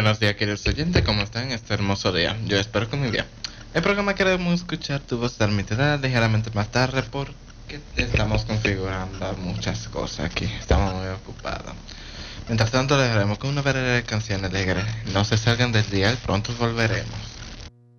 Buenos días, queridos oyentes, ¿cómo están este hermoso día? Yo espero que muy bien. El programa queremos escuchar tu voz transmitida ligeramente más tarde porque estamos configurando muchas cosas aquí, estamos muy ocupados. Mientras tanto, les haremos con una variedad de canciones alegres. No se salgan del día, pronto volveremos.